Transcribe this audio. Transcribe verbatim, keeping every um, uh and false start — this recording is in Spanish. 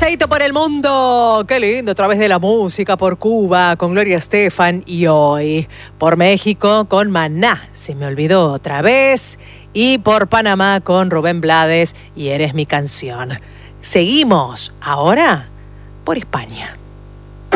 paseíto por el mundo. Qué lindo, a través de la música, por Cuba, con Gloria Estefan, y hoy por México con Maná, se me olvidó otra vez, y por Panamá con Rubén Blades y Eres mi canción. Seguimos ahora por España.